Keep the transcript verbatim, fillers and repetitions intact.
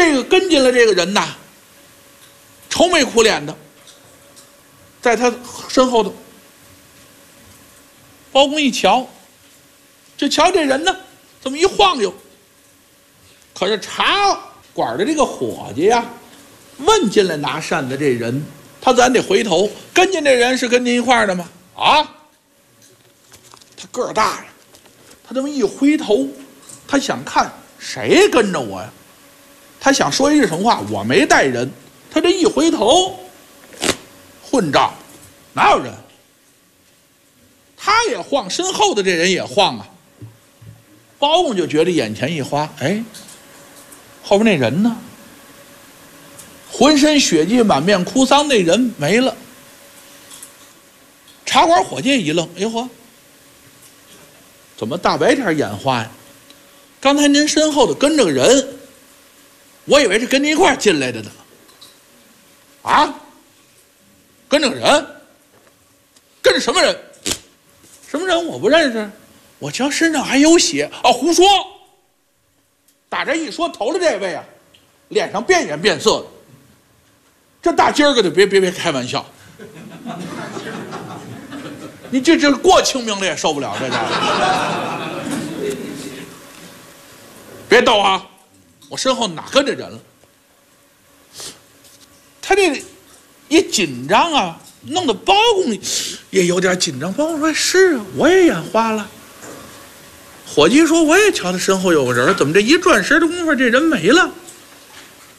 这个跟进了这个人呐，愁眉苦脸的，在他身后头。包公一瞧，就瞧这人呢，这么一晃悠。可是茶馆的这个伙计呀，问进来拿扇的这人，他咱得回头跟进这人是跟您一块儿的吗？啊，他个儿大呀，他这么一回头，他想看谁跟着我呀？他想说一句什么话？我没带人。他这一回头，混账，哪有人？他也晃，身后的这人也晃啊。包公就觉得眼前一花，哎，后边那人呢？浑身血迹、满面哭丧，那人没了。茶馆伙计一愣，哎呦呵，怎么大白天眼花呀？刚才您身后的跟着个人，我以为是跟您一块儿进来的呢。啊，跟着个人？跟着什么人？什么人我不认识，我瞧身上还有血啊！胡说！打这一说，头的这位啊，脸上变颜变色的。这大今儿个的，别别别开玩笑！你这这过清明了也受不了这家伙！别逗啊！我身后哪跟着人了？他这一紧张啊！弄得包公也有点紧张。包公说：“是啊，我也眼花了。”伙计说：“我也瞧他身后有个人，怎么这一转身的功夫，这人没了？”